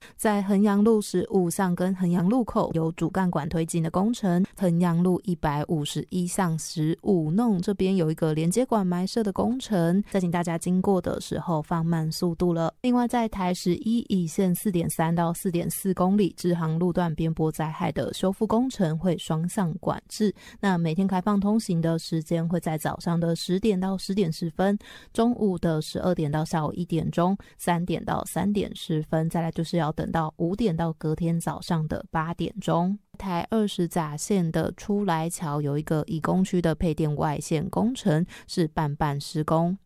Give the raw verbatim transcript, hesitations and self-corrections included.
在衡阳路十五巷跟衡阳路口有主干管推进的工程，衡阳路一百五十一巷十五弄这边有一个连接管埋设的工程，再请大家经过的时候放慢速度了。另外在台十一乙线 四点三 到 四点四 公里支航路段边坡灾害的修复工程会双向管制，那每天开放通行的时间会在早上的十点到十点十分，中午的十二点到下午一点钟，三点到三点十分，再来就是要等到五点到隔天早上的八点钟。台二十甲线的出来桥有一个乙工区的配电外线工程是半半施工，